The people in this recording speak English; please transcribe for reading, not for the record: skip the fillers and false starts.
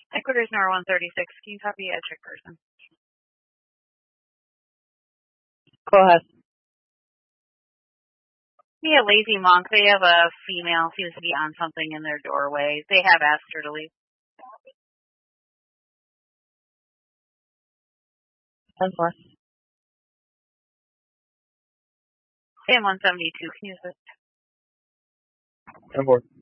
Headquarters number 136. Can you copy a check person? Go ahead. Yeah, Lazy Monk. They have a female, seems to be on something in their doorway. They have asked her to leave. 10-4. Sam 172. Can you assist? 10-4.